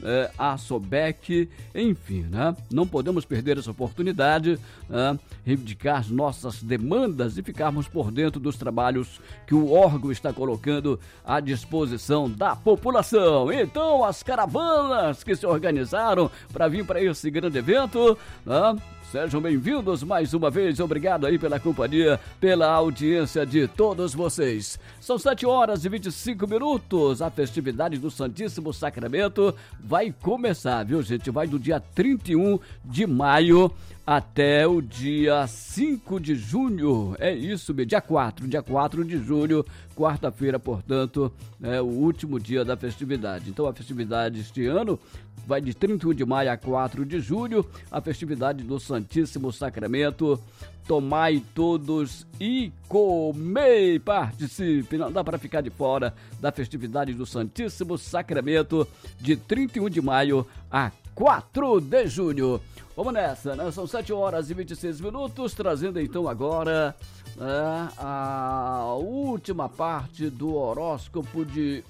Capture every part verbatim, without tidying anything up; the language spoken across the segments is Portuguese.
é, a Sobec, enfim, né? Não podemos perder essa oportunidade, né? Reivindicar nossas demandas e ficarmos por dentro dos trabalhos que o órgão está colocando à disposição da população. Então, as caravanas que se organizaram para vir para esse grande evento, né? Sejam bem-vindos mais uma vez, obrigado aí pela companhia, pela audiência de todos vocês. São sete horas e vinte e cinco minutos, a festividade do Santíssimo Sacramento vai começar, viu gente? Vai do dia trinta e um de maio até o dia cinco de junho, é isso, dia quatro, dia quatro de julho, quarta-feira, portanto, é o último dia da festividade. Então a festividade este ano vai de trinta e um de maio a quatro de julho, a festividade do Santíssimo Sacramento. Tomai todos e comei, participe, não dá para ficar de fora da festividade do Santíssimo Sacramento de trinta e um de maio a quatro de junho. Vamos nessa, né? São sete horas e vinte e seis minutos, trazendo então agora, né, a última parte do horóscopo de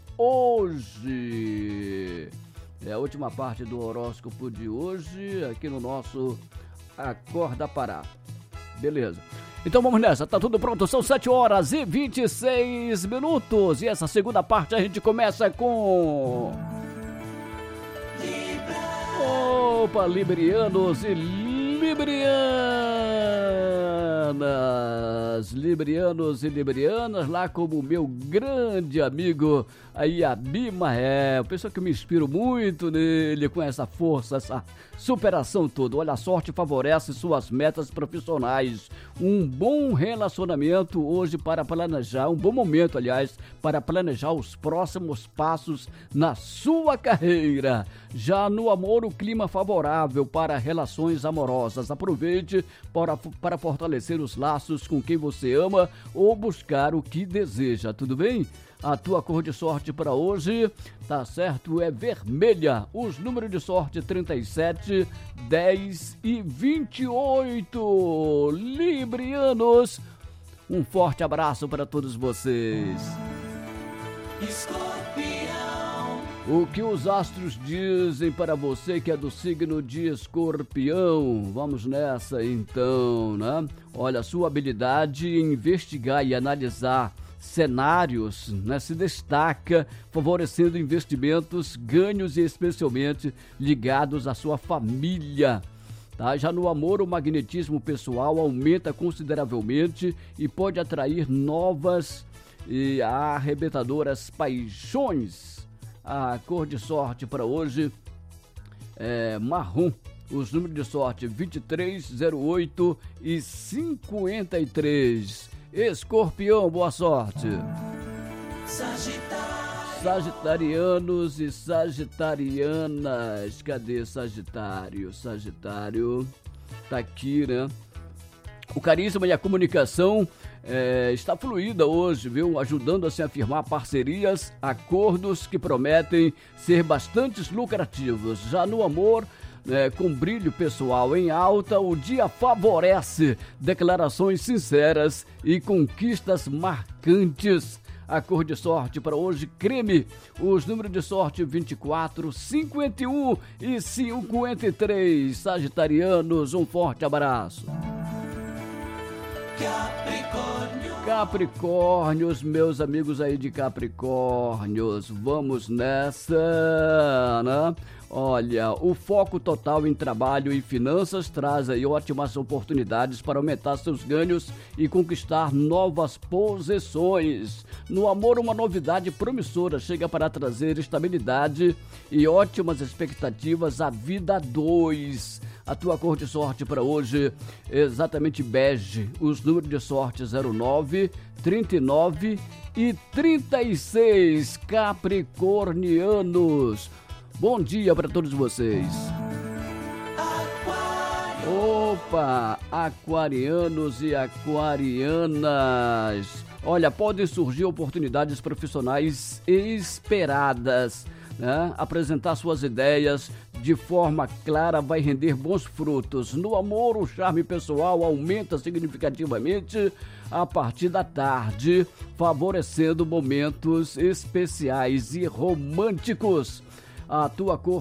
hoje. É a última parte do horóscopo de hoje, aqui no nosso Acorda Pará. Beleza. Então vamos nessa, tá tudo pronto, são sete horas e vinte e seis minutos. E essa segunda parte a gente começa com... Opa, librianos e librianas, librianos e librianas, lá como o meu grande amigo aí, Abimael, é, pessoa que eu me inspiro muito nele, com essa força, essa superação toda. Olha, a sorte favorece suas metas profissionais. Um bom relacionamento hoje para planejar, um bom momento, aliás, para planejar os próximos passos na sua carreira. Já no amor, o clima favorável para relações amorosas. Aproveite para, para fortalecer os laços com quem você ama ou buscar o que deseja, tudo bem? A tua cor de sorte para hoje, tá certo, é vermelha. Os números de sorte trinta e sete, dez e vinte e oito. Librianos, um forte abraço para todos vocês. Escorpião. O que os astros dizem para você que é do signo de Escorpião? Vamos nessa então, né? Olha, sua habilidade em investigar e analisar cenários, né, se destaca, favorecendo investimentos, ganhos e especialmente ligados à sua família. Tá? Já no amor, o magnetismo pessoal aumenta consideravelmente e pode atrair novas e arrebentadoras paixões. A cor de sorte para hoje é marrom. Os números de sorte vinte e três, zero oito e cinquenta e três. Escorpião, boa sorte. Sagitário. Sagitarianos e sagitarianas. Cadê Sagitário? Sagitário tá aqui, né? O carisma e a comunicação é, está fluida hoje, viu? Ajudando a se afirmar parcerias, acordos que prometem ser bastante lucrativos. Já no amor, É, com brilho pessoal em alta, o dia favorece declarações sinceras e conquistas marcantes. A cor de sorte para hoje, creme. Os números de sorte vinte e quatro, cinquenta e um e cinquenta e três. Sagitarianos, um forte abraço. Capricórnio. Capricórnios, meus amigos aí de Capricórnios, vamos nessa, né? Olha, o foco total em trabalho e finanças traz aí ótimas oportunidades para aumentar seus ganhos e conquistar novas posições. No amor, uma novidade promissora chega para trazer estabilidade e ótimas expectativas à vida dois. A tua cor de sorte para hoje é exatamente bege. Os números de sorte zero nove, trinta e nove e trinta e seis. Capricornianos, bom dia para todos vocês. Opa, aquarianos e aquarianas. Olha, podem surgir oportunidades profissionais esperadas, né? Apresentar suas ideias de forma clara vai render bons frutos. No amor, o charme pessoal aumenta significativamente a partir da tarde, favorecendo momentos especiais e românticos. A tua cor